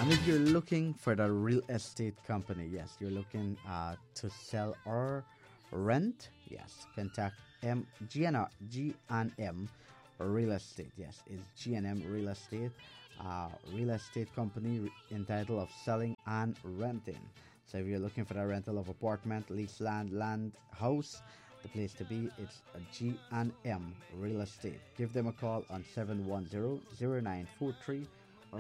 And if you're looking for the real estate company, yes, you're looking to sell or rent, yes, contact G&M Real Estate. Yes, it's G&M Real Estate company entitled of selling and renting. So if you're looking for the rental of apartment, lease land, house, the place to be is G&M Real Estate. Give them a call on 710-0943 or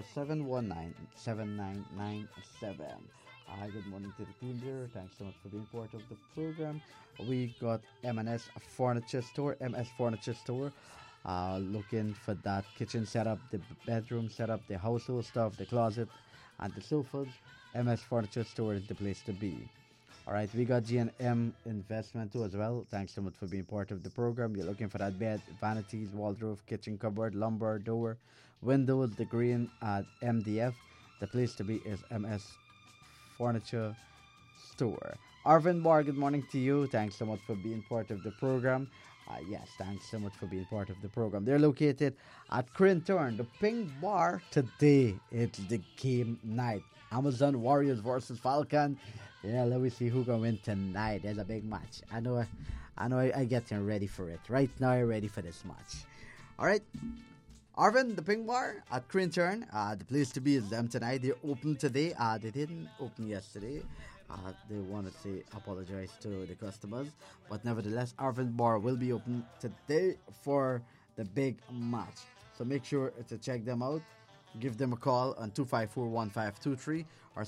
719-7997. Good morning to the team there. Thanks so much for being part of the program. We got M&S Furniture Store, MS Furniture Store. Looking for that kitchen setup, the bedroom setup, the household stuff, the closet, and the sofas. MS Furniture Store is the place to be. All right, we got G&M Investment too as well. Thanks so much for being part of the program. You're looking for that bed, vanities, wardrobe, kitchen cupboard, lumber, door, windows, the green at MDF. The place to be is MS Furniture Store. Arvin Bar, good morning to you. Thanks so much for being part of the program. Yes, thanks so much for being part of the program. They're located at Crinturn, the Pink Bar. Today, it's the game night. Amazon Warriors versus Falcon. Yeah, let me see who gonna win tonight. There's a big match. I know I getting ready for it. Right now I'm ready for this match. Alright. Arvin, the Pink Bar at Crinturn. The place to be is them tonight. They're open today. They didn't open yesterday. They want to say apologize to the customers. But nevertheless, Arvin Bar will be open today for the big match. So make sure to check them out. Give them a call on 254-1523 or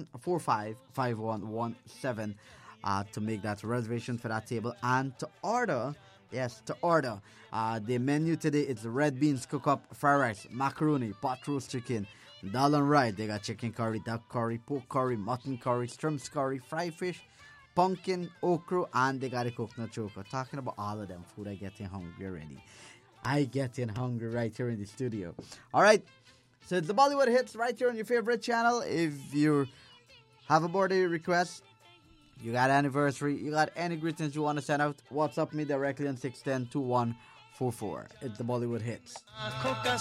745-5117 to make that reservation for that table and to order. Yes, to order. The menu today is red beans, cook-up, fried rice, macaroni, pot roast chicken, dal and rice. They got chicken curry, duck curry, pork curry, mutton curry, shrimp curry, fried fish, pumpkin, okra, and they got a coconut choker. Talking about all of them food, I getting hungry already. I getting hungry right here in the studio. All right. So it's the Bollywood Hits right here on your favorite channel. If you have a birthday request, you got anniversary, you got any greetings you want to send out, WhatsApp me directly on 610-2144. It's the Bollywood Hits.